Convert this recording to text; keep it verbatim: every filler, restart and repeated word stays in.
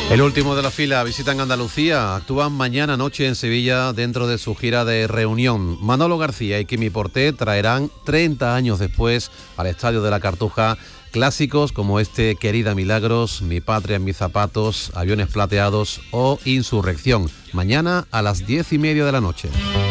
El último de la fila visitan Andalucía, actúan mañana noche en Sevilla dentro de su gira de reunión. Manolo García y Quimi Porté traerán treinta años después al Estadio de la Cartuja clásicos como este Querida Milagros, Mi Patria en mis zapatos, Aviones plateados o Insurrección. Mañana a las diez y media de la noche.